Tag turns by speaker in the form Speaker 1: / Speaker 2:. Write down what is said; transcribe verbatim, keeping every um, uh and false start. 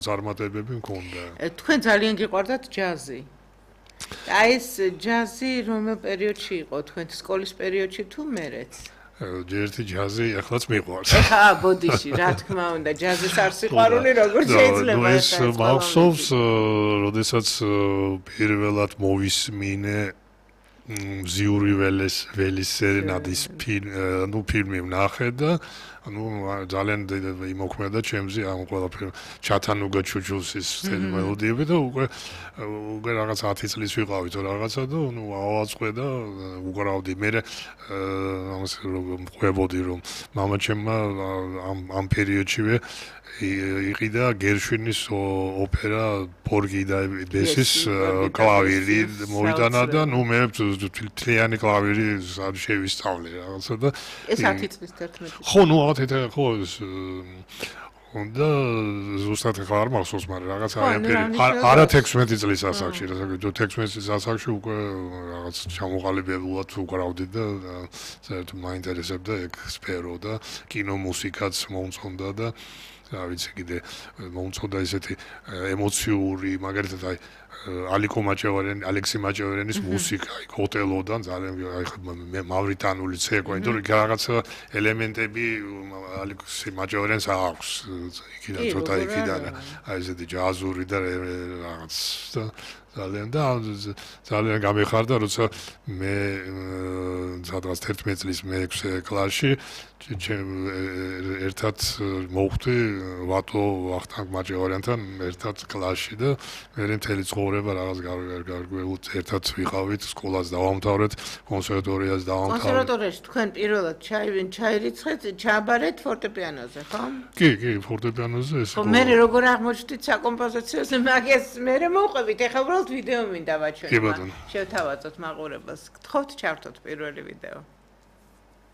Speaker 1: წარმატებები მქონდა.
Speaker 2: თქვენ ძალიან გიყვარდათ ჯაზი. აი ეს ჯაზი რომელ პერიოდში იყო? თქვენ სკოლის პერიოდში თუ მერეც?
Speaker 1: ერთი ჯაზი ახლაც მიყვარს.
Speaker 2: ხა, ბოდიში, რა თქმა უნდა, ჯაზის არ სიყვარული როგორ შეიძლება
Speaker 1: ეს მახსოვს, როდესაც პირველად მოვისმინე მზიური ველის ველის სერენადის ნუ ფილმი ვნახე და ну ძალიან იმოქმედა ჩემზე ამ ყველაფერი ჩათანუგა ჩუჩუსის მელოდიები და უკვე უკვე რაღაც ათი წლის ვიყავით რაღაცა და ну ავაწყე და უკრავდი მე ამას ყვებოდი რომ მამაჩემმა ამ ამ პერიოდშივე იყიდა გერშვინის ოპერა ბორგი და ბესის კლავირი მოიტანა და ну მე თლიანი კლავირი შევისწავლე რაღაცა და
Speaker 2: ეს ათი წლის თერთმეტი
Speaker 1: ხო ну ათი ხო და ზუსტად ხარ არ მახსოვს მაგრამ რაღაც არა თექვსმეტი წლის ასაკში რა თექვსმეტი წლის ასაკში უკვე რაღაც ჩამოყალიბებულად უკრავდი და საერთოდ მაინტერესებდა ეგ სფერო და კინო მუსიკაც მომწონდა და რა ვიცი კიდე მომწონდა ესეთი ემოციური მაგალითად აი ალიკო მაჭევარიანი ალექსი მაჭევარიანის მუსიკა იქ ჰოტელოდან ძალიან აი მე მავრიტანული ცეკვა იმიტომ რომ რაღაცა ელემენტები ალექსი მაჭევარიანს აქვს იქიდან ცოტა იქიდან აი ესეთი ჯაზური და რაღაც და ძალიან და ძალიან გამეხარდა როცა მე სადღაც თერთმეტი წლის მეექვსე კლასში ერთად მოვხვდი ვატო ვახტანგ მაჭევარიანთან ერთად კლასში და მე მთელი ცხოვრება რაღაც გარკვეულწ ერთად ვიყავით სკოლას დავამთავრეთ კონსერვატორიას დავამთავრეთ
Speaker 2: კონსერვატორიაში თქვენ პირველად ჩაივენ ჩაირიცხეთ ჩაბარეთ ფორტეპიანოზე ხო?
Speaker 1: კი კი ფორტეპიანოზე ეს
Speaker 2: ხო მე როგორ აღმოჩნდით საკომპოზიციოზე მაგას მე მოვყვებით ეხლა უბრალოდ ვიდეო მინდა ვაჩვენო შევთავაზოთ მაყურებელს გთხოვთ ჩართოთ პირველი ვიდეო